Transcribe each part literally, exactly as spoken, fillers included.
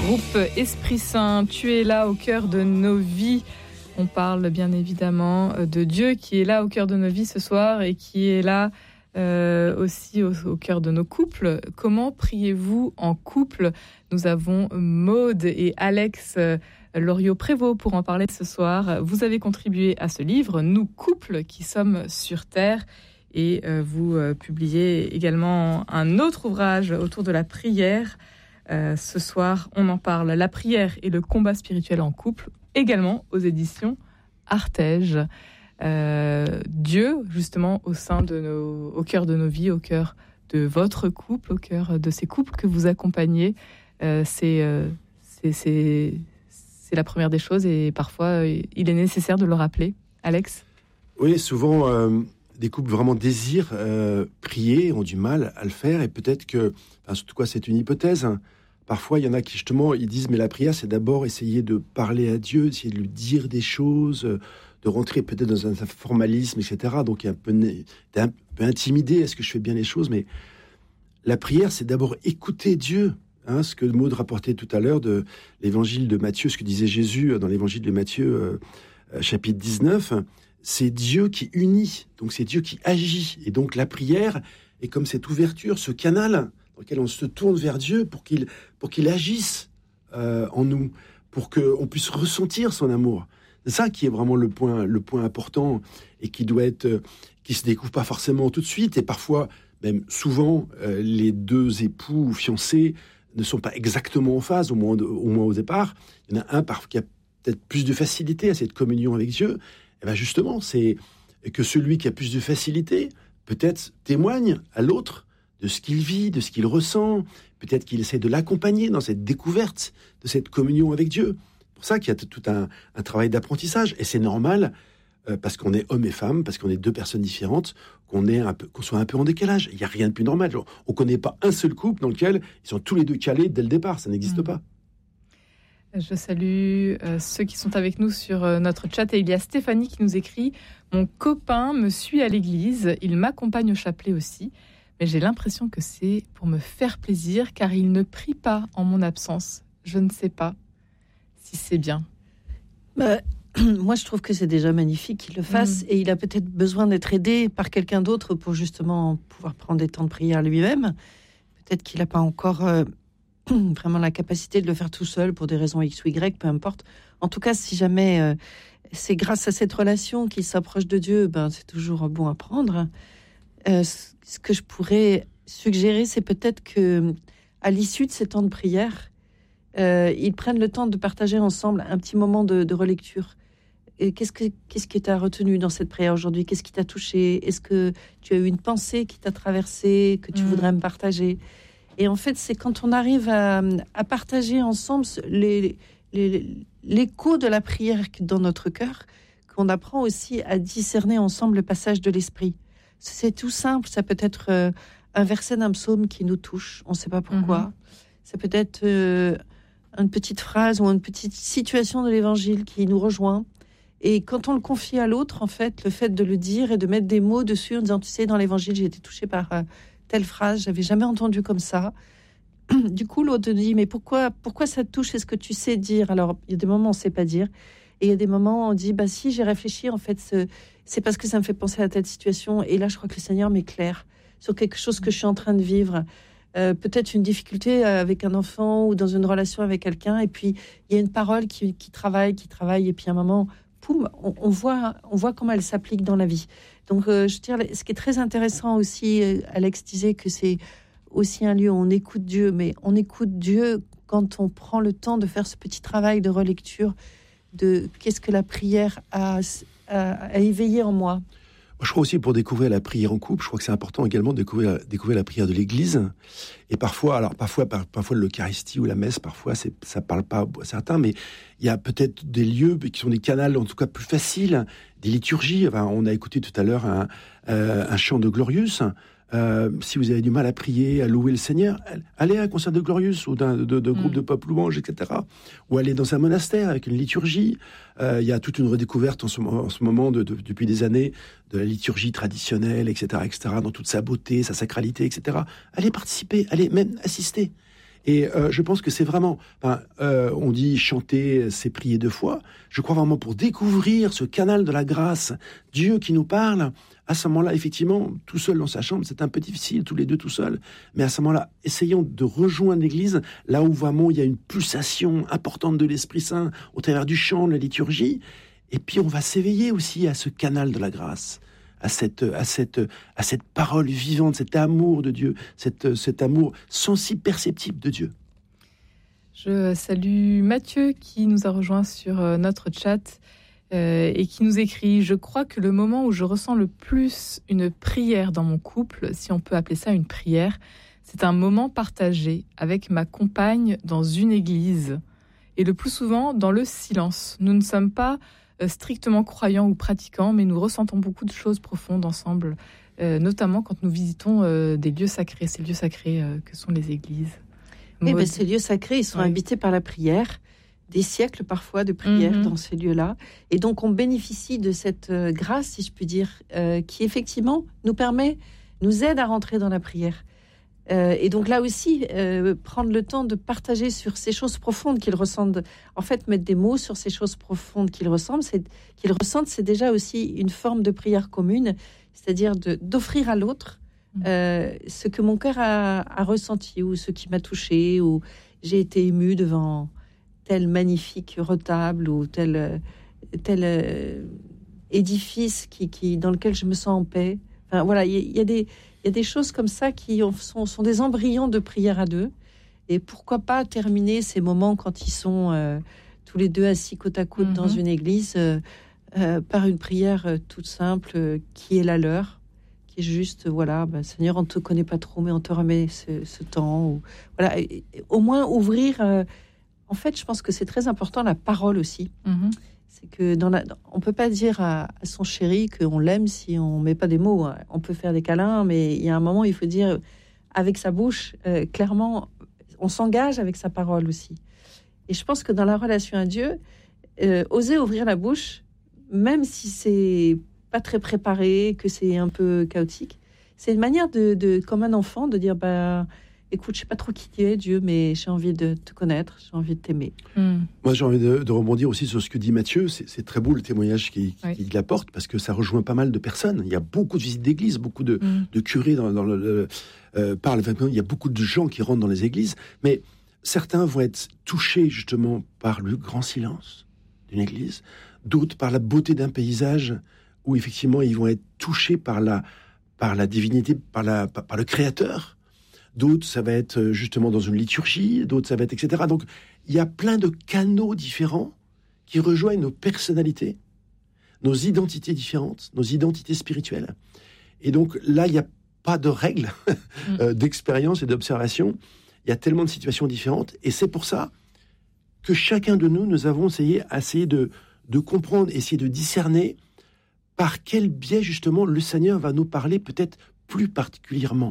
groupe Esprit Saint, tu es là au cœur de nos vies. On parle bien évidemment de Dieu qui est là au cœur de nos vies ce soir et qui est là euh, aussi au, au cœur de nos couples. Comment priez-vous en couple ? Nous avons Maude et Alex euh, Loriot-Prévost pour en parler ce soir. Vous avez contribué à ce livre, Nous couples qui sommes sur terre. Et euh, vous euh, publiez également un autre ouvrage autour de la prière. Euh, ce soir, on en parle, la prière et le combat spirituel en couple, également aux éditions Artege. Euh, Dieu, justement, au sein de nos, au cœur de nos vies, au cœur de votre couple, au cœur de ces couples que vous accompagnez, euh, c'est, euh, c'est, c'est, c'est la première des choses et parfois, il est nécessaire de le rappeler. Alex ? Oui, souvent, euh, des couples vraiment désirent euh, prier, ont du mal à le faire et peut-être que, enfin, surtout quoi, c'est une hypothèse, hein. Parfois, il y en a qui, justement, ils disent, mais la prière, c'est d'abord essayer de parler à Dieu, d'essayer de lui dire des choses, de rentrer peut-être dans un formalisme, et cetera. Donc, il est un peu, t'es un peu intimidé, est-ce que je fais bien les choses ? Mais la prière, c'est d'abord écouter Dieu. Hein, ce que Maud rapportait tout à l'heure de l'évangile de Matthieu, ce que disait Jésus dans l'évangile de Matthieu, euh, chapitre dix-neuf, c'est Dieu qui unit, donc c'est Dieu qui agit. Et donc, la prière est comme cette ouverture, ce canal dans lequel on se tourne vers Dieu pour qu'il, pour qu'il agisse euh, en nous, pour qu'on puisse ressentir son amour. C'est ça qui est vraiment le point, le point important et qui doit être, euh, qui se découvre pas forcément tout de suite et parfois, même souvent, euh, les deux époux ou fiancés ne sont pas exactement en phase, au moins, au moins au départ. Il y en a un par, qui a peut-être plus de facilité à cette communion avec Dieu. Et bien justement, c'est que celui qui a plus de facilité, peut-être témoigne à l'autre de ce qu'il vit, de ce qu'il ressent. Peut-être qu'il essaie de l'accompagner dans cette découverte de cette communion avec Dieu. C'est pour ça qu'il y a tout un, un travail d'apprentissage. Et c'est normal, euh, parce qu'on est homme et femme, parce qu'on est deux personnes différentes, qu'on, est un peu, qu'on soit un peu en décalage. Il n'y a rien de plus normal. Genre, on ne connaît pas un seul couple dans lequel ils sont tous les deux calés dès le départ. Ça n'existe mmh. pas. Je salue euh, ceux qui sont avec nous sur euh, notre chat. Et il y a Stéphanie qui nous écrit « Mon copain me suit à l'église. Il m'accompagne au chapelet aussi. Mais j'ai l'impression que c'est pour me faire plaisir, car il ne prie pas en mon absence. Je ne sais pas si c'est bien. » Bah, moi, je trouve que c'est déjà magnifique qu'il le fasse. Mmh. Et il a peut-être besoin d'être aidé par quelqu'un d'autre pour justement pouvoir prendre des temps de prière lui-même. Peut-être qu'il n'a pas encore euh, vraiment la capacité de le faire tout seul pour des raisons X ou Y, peu importe. En tout cas, si jamais euh, c'est grâce à cette relation qu'il s'approche de Dieu, ben, c'est toujours bon à prendre. Euh, ce que je pourrais suggérer, c'est peut-être que, à l'issue de ces temps de prière, euh, ils prennent le temps de partager ensemble un petit moment de, de relecture. Et qu'est-ce que qu'est-ce qui t'a retenu dans cette prière aujourd'hui ? Qu'est-ce qui t'a touché ? Est-ce que tu as eu une pensée qui t'a traversé, que tu mmh. voudrais me partager ? Et en fait, c'est quand on arrive à, à partager ensemble les, les, l'écho de la prière dans notre cœur, qu'on apprend aussi à discerner ensemble le passage de l'esprit. C'est tout simple, ça peut être euh, un verset d'un psaume qui nous touche, on ne sait pas pourquoi. Mmh. Ça peut être euh, une petite phrase ou une petite situation de l'évangile qui nous rejoint. Et quand on le confie à l'autre, en fait, le fait de le dire et de mettre des mots dessus en disant, tu sais, dans l'évangile, j'ai été touchée par euh, telle phrase, j'avais jamais entendu comme ça. Du coup, l'autre dit, mais pourquoi, pourquoi ça te touche ? Est-ce que tu sais dire ? Alors, il y a des moments où on ne sait pas dire. Et il y a des moments où on dit, bah si, j'ai réfléchi, en fait, ce, c'est parce que ça me fait penser à telle situation. Et là, je crois que le Seigneur m'éclaire sur quelque chose que je suis en train de vivre. Euh, peut-être une difficulté avec un enfant ou dans une relation avec quelqu'un. Et puis, il y a une parole qui, qui travaille, qui travaille. Et puis, à un moment, poum, on, on, voit, on voit comment elle s'applique dans la vie. Donc, euh, je veux dire, ce qui est très intéressant aussi, Alex disait que c'est aussi un lieu où on écoute Dieu. Mais on écoute Dieu quand on prend le temps de faire ce petit travail de relecture de qu'est-ce que la prière a, a, a éveillé en moi. Moi, je crois aussi pour découvrir la prière en couple, je crois que c'est important également de découvrir, découvrir la prière de l'Église. Et parfois, alors parfois, parfois l'Eucharistie ou la messe, parfois c'est, ça parle pas à certains, mais il y a peut-être des lieux qui sont des canaux, en tout cas plus faciles, des liturgies. Enfin, on a écouté tout à l'heure un, euh, un chant de Glorious. Euh, si vous avez du mal à prier, à louer le Seigneur, allez à un concert de Glorious ou d'un de, de, de groupe mmh. de pop louange, et cetera. Ou allez dans un monastère avec une liturgie. Euh, il y a toute une redécouverte en ce, en ce moment, de, de, depuis des années, de la liturgie traditionnelle, et cetera, et cetera, dans toute sa beauté, sa sacralité, et cetera. Allez participer, allez même assister. Et euh, je pense que c'est vraiment, ben, euh, on dit chanter, c'est prier de foi. Je crois vraiment pour découvrir ce canal de la grâce, Dieu qui nous parle. À ce moment-là, effectivement, tout seul dans sa chambre, c'est un peu difficile, tous les deux tout seuls. Mais à ce moment-là, essayons de rejoindre l'Église, là où vraiment il y a une pulsation importante de l'Esprit Saint, au travers du chant, de la liturgie. Et puis on va s'éveiller aussi à ce canal de la grâce, à cette, à cette, à cette parole vivante, cet amour de Dieu, cette, cet amour sensible, perceptible de Dieu. Je salue Mathieu qui nous a rejoint sur notre chat euh, et qui nous écrit « Je crois que le moment où je ressens le plus une prière dans mon couple, si on peut appeler ça une prière, c'est un moment partagé avec ma compagne dans une église et le plus souvent dans le silence. Nous ne sommes pas strictement croyants ou pratiquants, mais nous ressentons beaucoup de choses profondes ensemble, euh, notamment quand nous visitons euh, des lieux sacrés, ces lieux sacrés euh, que sont les églises. » Oui, ben, ces lieux sacrés, ils sont oui. habités par la prière, des siècles parfois de prière mm-hmm. dans ces lieux-là. Et donc on bénéficie de cette euh, grâce, si je puis dire, euh, qui effectivement nous permet, nous aide à rentrer dans la prière. Euh, et donc là aussi, euh, prendre le temps de partager sur ces choses profondes qu'ils ressentent. En fait, mettre des mots sur ces choses profondes qu'ils ressentent, c'est, qu'ils ressentent, c'est déjà aussi une forme de prière commune, c'est-à-dire de, d'offrir à l'autre euh, ce que mon cœur a, a ressenti, ou ce qui m'a touché, ou j'ai été émue devant tel magnifique retable, ou tel, tel euh, édifice qui, qui, dans lequel je me sens en paix. Enfin, voilà, il y, y a des... Il y a des choses comme ça qui sont, sont des embryons de prière à deux. Et pourquoi pas terminer ces moments quand ils sont euh, tous les deux assis côte à côte mm-hmm. dans une église euh, euh, par une prière euh, toute simple euh, qui est la leur, qui est juste, voilà, bah, Seigneur, on ne te connaît pas trop, mais on te remet ce, ce temps. Ou, voilà, et, et, au moins ouvrir... Euh, en fait, je pense que c'est très important, la parole aussi. Mm-hmm. C'est que dans la, on peut pas dire à, à son chéri qu'on l'aime si on met pas des mots. On peut faire des câlins, mais il y a un moment, il faut dire avec sa bouche, euh, clairement, on s'engage avec sa parole aussi. Et je pense que dans la relation à Dieu, euh, oser ouvrir la bouche, même si c'est pas très préparé, que c'est un peu chaotique, c'est une manière de, de comme un enfant, de dire bah écoute, je sais pas trop qui tu es, Dieu, mais j'ai envie de te connaître, j'ai envie de t'aimer. Mm. Moi, j'ai envie de, de rebondir aussi sur ce que dit Mathieu. C'est, c'est très beau le témoignage qu'il, oui. qu'il apporte, parce que ça rejoint pas mal de personnes. Il y a beaucoup de visites d'églises, beaucoup de, mm. de curés dans, dans le, le euh, parlent. Il y a beaucoup de gens qui rentrent dans les églises, mais certains vont être touchés justement par le grand silence d'une église, d'autres par la beauté d'un paysage, où effectivement ils vont être touchés par la, par la divinité, par, la, par, par le Créateur. D'autres, ça va être justement dans une liturgie, d'autres, ça va être et cetera. Donc, il y a plein de canaux différents qui rejoignent nos personnalités, nos identités différentes, nos identités spirituelles. Et donc, là, il n'y a pas de règles mmh. d'expérience et d'observation. Il y a tellement de situations différentes. Et c'est pour ça que chacun de nous, nous avons essayé, essayé de, de comprendre, essayer de discerner par quel biais, justement, le Seigneur va nous parler peut-être plus particulièrement.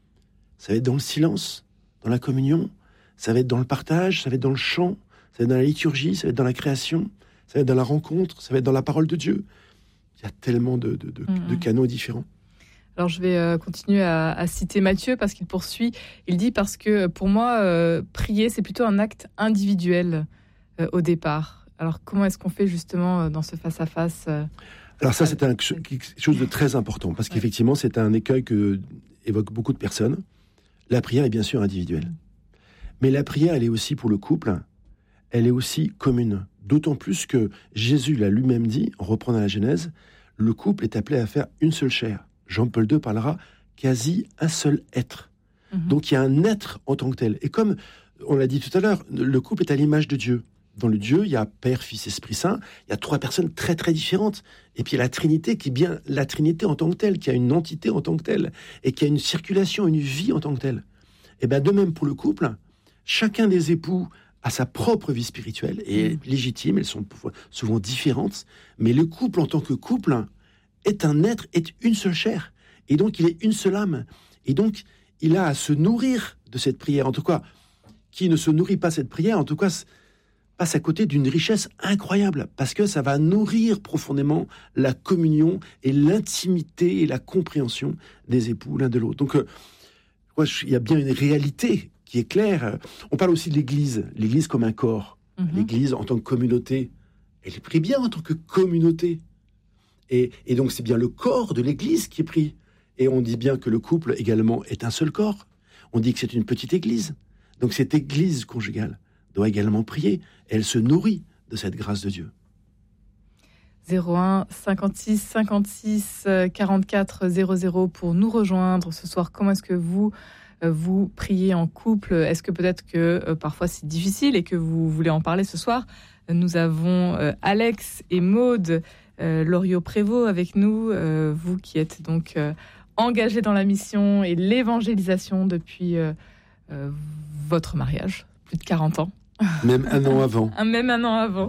Ça va être dans le silence, dans la communion, ça va être dans le partage, ça va être dans le chant, ça va être dans la liturgie, ça va être dans la création, ça va être dans la rencontre, ça va être dans la parole de Dieu. Il y a tellement de, de, de, mmh. de canaux différents. Alors je vais euh, continuer à, à citer Mathieu parce qu'il poursuit. Il dit parce que pour moi, euh, prier, c'est plutôt un acte individuel euh, au départ. Alors comment est-ce qu'on fait justement dans ce face-à-face euh, Alors ça, c'est un, quelque chose de très important parce ouais. qu'effectivement, c'est un écueil que évoquent beaucoup de personnes. La prière est bien sûr individuelle. Mais la prière, elle est aussi pour le couple, elle est aussi commune. D'autant plus que Jésus l'a lui-même dit, en reprenant la Genèse, le couple est appelé à faire une seule chair. Jean-Paul deux parlera quasi un seul être. Mm-hmm. Donc il y a un être en tant que tel. Et comme on l'a dit tout à l'heure, le couple est à l'image de Dieu. Dans le Dieu, il y a Père, Fils, Esprit Saint. Il y a trois personnes très très différentes. Et puis il y a la Trinité qui est bien la Trinité en tant que telle, qui a une entité en tant que telle, et qui a une circulation, une vie en tant que telle. Et bien de même pour le couple, chacun des époux a sa propre vie spirituelle et légitime. Elles sont souvent différentes, mais le couple en tant que couple est un être, est une seule chair, et donc il est une seule âme. Et donc il a à se nourrir de cette prière. En tout cas, qui ne se nourrit pas de cette prière, en tout cas passe à côté d'une richesse incroyable, parce que ça va nourrir profondément la communion et l'intimité et la compréhension des époux l'un de l'autre. Donc, euh, il y a bien une réalité qui est clair. On parle aussi de l'Église, l'Église comme un corps. Mmh. L'Église en tant que communauté, elle est prise bien en tant que communauté. Et, et donc c'est bien le corps de l'Église qui est pris. Et on dit bien que le couple également est un seul corps. On dit que c'est une petite Église. Donc cette Église conjugale doit également prier. Elle se nourrit de cette grâce de Dieu. zéro un cinquante-six cinquante-six quarante-quatre zéro zéro pour nous rejoindre ce soir. Comment est-ce que vous, vous priez en couple ? Est-ce que peut-être que euh, parfois c'est difficile et que vous voulez en parler ce soir ? Nous avons euh, Alex et Maude euh, Loriot-Prévost avec nous, euh, vous qui êtes donc euh, engagés dans la mission et l'évangélisation depuis euh, euh, votre mariage, plus de quarante ans. Même un an avant. Même un an avant.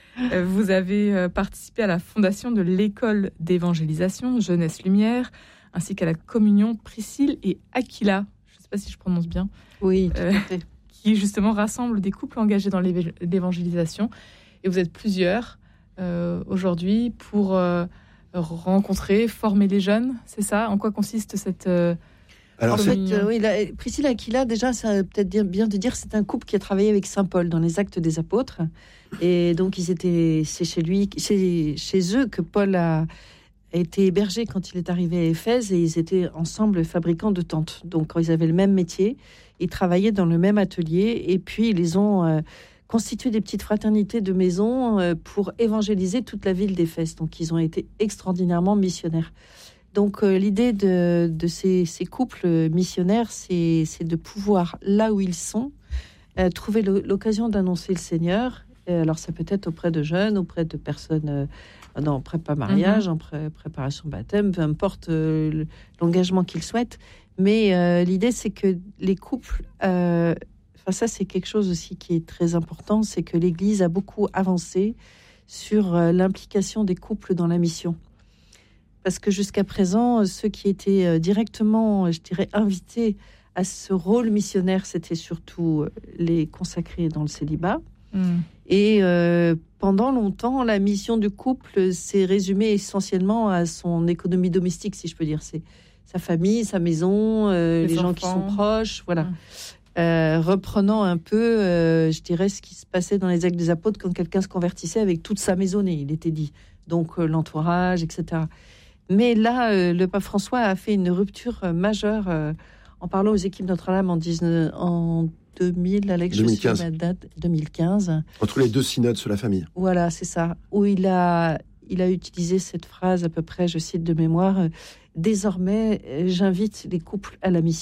Vous avez participé à la fondation de l'école d'évangélisation Jeunesse Lumière, ainsi qu'à la communion Priscille et Aquila, je ne sais pas si je prononce bien, oui, tout à fait. Euh, qui justement rassemble des couples engagés dans l'évangélisation. Et vous êtes plusieurs euh, aujourd'hui pour euh, rencontrer, former les jeunes, c'est ça ? En quoi consiste cette... Euh, Alors, en fait, euh, oui, la, Priscille et Aquila, déjà, ça peut-être bien de dire, c'est un couple qui a travaillé avec Saint Paul dans les Actes des Apôtres. Et donc, ils étaient, c'est chez lui, chez, chez eux que Paul a, a été hébergé quand il est arrivé à Éphèse, et ils étaient ensemble fabricants de tentes. Donc, ils avaient le même métier, ils travaillaient dans le même atelier, et puis ils les ont euh, constitué des petites fraternités de maisons euh, pour évangéliser toute la ville d'Éphèse. Donc, ils ont été extraordinairement missionnaires. Donc, euh, l'idée de, de ces, ces couples missionnaires, c'est, c'est de pouvoir, là où ils sont, euh, trouver le, l'occasion d'annoncer le Seigneur. Et alors, ça peut être auprès de jeunes, auprès de personnes euh, en prépa-mariage, mm-hmm. en pré- préparation baptême, peu importe euh, l'engagement qu'ils souhaitent. Mais euh, l'idée, c'est que les couples... Euh, enfin, ça, c'est quelque chose aussi qui est très important, c'est que l'Église a beaucoup avancé sur euh, l'implication des couples dans la mission. Parce que jusqu'à présent, ceux qui étaient directement, je dirais, invités à ce rôle missionnaire, c'était surtout les consacrés dans le célibat. Mmh. Et euh, pendant longtemps, la mission du couple s'est résumée essentiellement à son économie domestique, si je peux dire. C'est sa famille, sa maison, euh, les, les gens qui sont proches, voilà. Mmh. Euh, reprenant un peu, euh, je dirais, ce qui se passait dans les Actes des Apôtres quand quelqu'un se convertissait avec toute sa maisonnée, il était dit. Donc euh, l'entourage, et cetera. Mais là, euh, le pape François a fait une rupture euh, majeure euh, en parlant aux équipes Notre-Dame en, dix-neuf, en deux mille, Alex, deux mille quinze. Je sais ma date, deux mille quinze. Entre les deux synodes sur la famille. Voilà, c'est ça. Où il a, il a utilisé cette phrase à peu près, je cite de mémoire, euh, « Désormais, j'invite les couples à la mission ».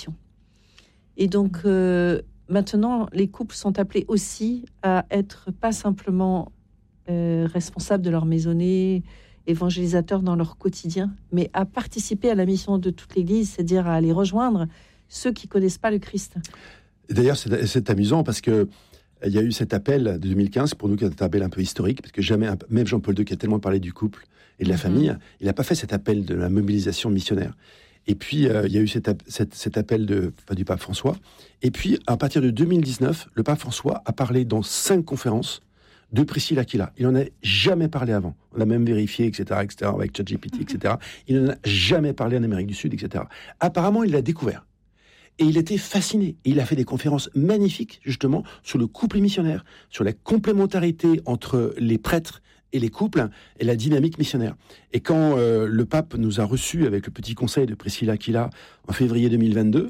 Et donc, euh, maintenant, les couples sont appelés aussi à être pas simplement euh, responsables de leur maisonnée, évangélisateurs dans leur quotidien, mais à participer à la mission de toute l'Église, c'est-à-dire à aller rejoindre ceux qui ne connaissent pas le Christ. D'ailleurs, c'est, c'est amusant parce que il y a eu cet appel de deux mille quinze, pour nous, qui est un appel un peu historique, parce que jamais, même Jean-Paul deux, qui a tellement parlé du couple et de la mm-hmm. famille, il n'a pas fait cet appel de la mobilisation missionnaire. Et puis, euh, il y a eu cet, cet, cet appel de, enfin, du pape François. Et puis, à partir de deux mille dix-neuf, le pape François a parlé dans cinq conférences de Priscille Aquila. Il n'en a jamais parlé avant. On a même vérifié, et cetera, et cetera, avec ChatGPT, et cetera. Il n'en a jamais parlé en Amérique du Sud, et cetera. Apparemment, il l'a découvert. Et il était fasciné. Et il a fait des conférences magnifiques, justement, sur le couple missionnaire, sur la complémentarité entre les prêtres et les couples, et la dynamique missionnaire. Et quand euh, le pape nous a reçus avec le petit conseil de Priscilla Aquila en février deux mille vingt-deux,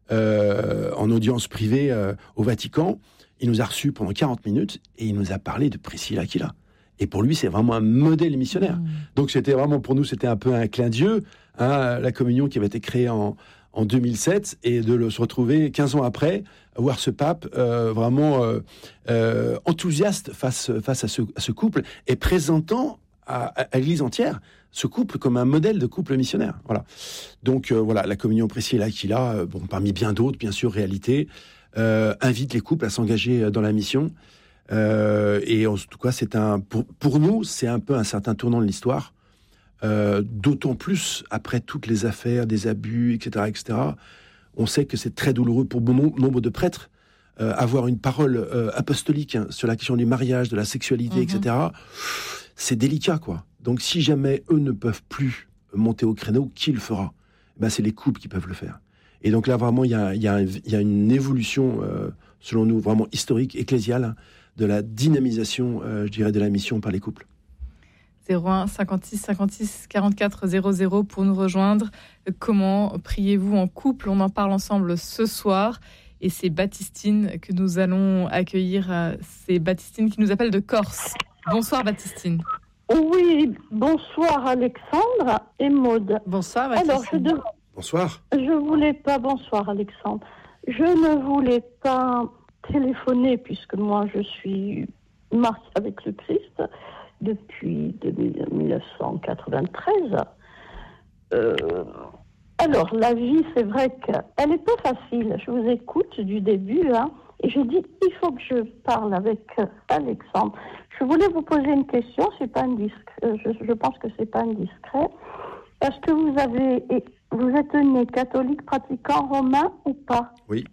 euh, en audience privée euh, au Vatican, il nous a reçus pendant quarante minutes et il nous a parlé de Priscilla Aquila. Et pour lui, c'est vraiment un modèle missionnaire. Mmh. Donc c'était vraiment, pour nous, c'était un peu un clin d'yeux, hein, la communion qui avait été créée en, en deux mille sept, et de le, se retrouver quinze ans après, voir ce pape euh, vraiment euh, euh, enthousiaste face, face à, ce, à ce couple, et présentant à, à l'Église entière ce couple comme un modèle de couple missionnaire. Voilà. Donc euh, voilà, la communion Priscilla Aquila, euh, bon, parmi bien d'autres, bien sûr, réalité, euh, invite les couples à s'engager dans la mission. Euh, et en tout cas, c'est un, pour, pour nous, c'est un peu un certain tournant de l'histoire. Euh, d'autant plus après toutes les affaires, des abus, et cetera, et cetera. On sait que c'est très douloureux pour bon nombre de prêtres. Euh, avoir une parole euh, apostolique hein, sur la question du mariage, de la sexualité, mm-hmm. et cetera. C'est délicat, quoi. Donc, si jamais eux ne peuvent plus monter au créneau, qui le fera ? Ben, c'est les couples qui peuvent le faire. Et donc là, vraiment, il y a, il y a, il y a une évolution, euh, selon nous, vraiment historique, ecclésiale, hein, de la dynamisation, euh, je dirais, de la mission par les couples. zéro un cinquante-six cinquante-six quarante-quatre zéro zéro pour nous rejoindre. Comment priez-vous en couple ? On en parle ensemble ce soir. Et c'est Baptistine que nous allons accueillir. C'est Baptistine qui nous appelle de Corse. Bonsoir Baptistine. Oui, bonsoir Alexandre et Maude. Bonsoir Baptistine. Alors, je dev... Bonsoir. Je voulais pas... Bonsoir Alexandre. Je ne voulais pas téléphoner puisque moi je suis mariée avec le Christ depuis dix-neuf cent quatre-vingt-treize. Euh, alors, la vie, c'est vrai qu'elle n'est pas facile. Je vous écoute du début, hein, et je dis, il faut que je parle avec Alexandre. Je voulais vous poser une question, c'est pas indiscret, je, je pense que c'est pas indiscret. Est-ce que vous avez, vous êtes né catholique pratiquant romain ou pas ? Oui.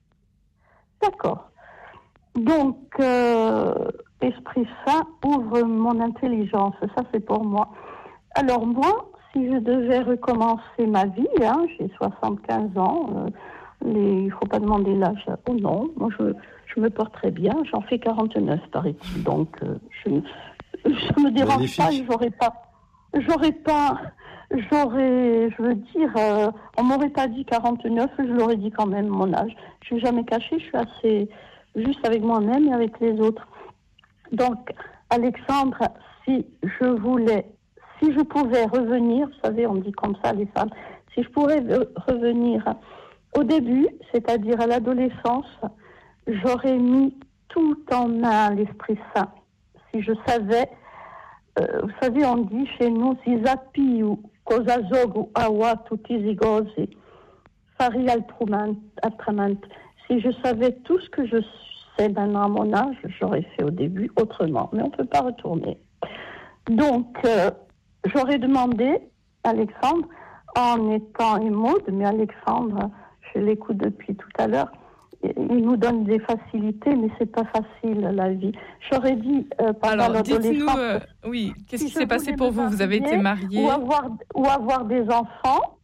D'accord. Donc, euh, Esprit Saint ouvre mon intelligence, ça c'est pour moi. Alors moi, si je devais recommencer ma vie, hein, j'ai soixante-quinze ans, euh, les, il ne faut pas demander l'âge au nom, moi je, je me porte très bien, j'en fais quarante-neuf paraît-il, donc euh, je ne me dérange Magnifique. pas, j'aurais pas, j'aurais pas, j'aurais, je veux dire, euh, on m'aurait pas dit quarante-neuf, je l'aurais dit quand même mon âge. Je ne suis jamais cachée, je suis assez juste avec moi-même et avec les autres. Donc, Alexandre, si je voulais, si je pouvais revenir, vous savez, on dit comme ça les femmes, si je pourrais revenir au début, c'est-à-dire à l'adolescence, j'aurais mis tout en main l'Esprit Saint. Si je savais, euh, vous savez, on dit chez nous, si zapi ou kozazog ou awa tutizigozi, fari altramant. Si je savais tout ce que je sais maintenant à mon âge, j'aurais fait au début autrement, mais on ne peut pas retourner. Donc, euh, j'aurais demandé, Alexandre, en étant émode, mais Alexandre, je l'écoute depuis tout à l'heure, il nous donne des facilités, mais c'est pas facile la vie. J'aurais dit euh, pendant Alors, l'adolescence. dites-nous, euh, oui, qu'est-ce si qui s'est passé pour vous ? Vous avez été mariée ou avoir, ou avoir des enfants.